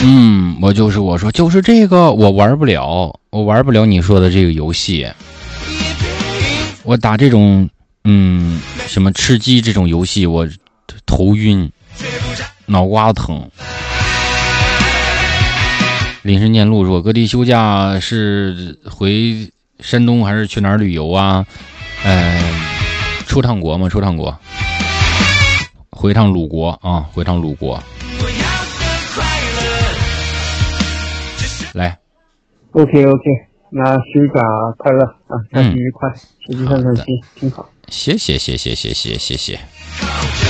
我说就是这个我玩不了你说的这个游戏，我打这种什么吃鸡这种游戏我头晕脑瓜子疼。临时念路说各地休假是回山东还是去哪儿旅游啊？出趟国嘛，回趟鲁国啊，来 OK， 那休假快乐啊，假期愉快，实际上挺好。 谢谢。